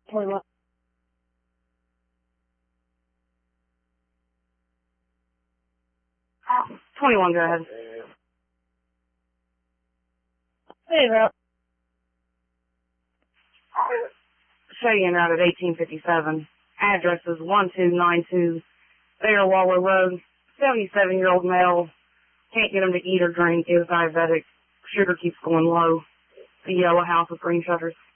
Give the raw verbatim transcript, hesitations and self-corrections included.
twenty-one. twenty-one, go ahead. Hey, Rob. Cheyenne out at eighteen fifty-seven. Address is one two nine two Bear Waller Road. seventy-seven-year-old male. Can't get him to eat or drink. Is diabetic. Sugar keeps going low. The yellow house with green shutters.